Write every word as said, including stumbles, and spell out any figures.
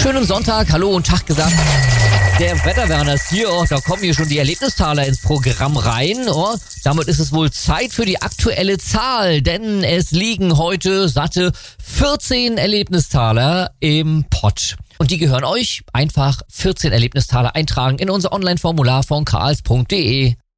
Schönen Sonntag, hallo und Tag gesagt. Der Wetterwerner ist hier, oh, da kommen hier schon die Erlebnistaler ins Programm rein. Oh, damit ist es wohl Zeit für die aktuelle Zahl, denn es liegen heute satte vierzehn Erlebnistaler im Pott. Und die gehören euch. Einfach vierzehn Erlebnistaler eintragen in unser Online-Formular von karls punkt de.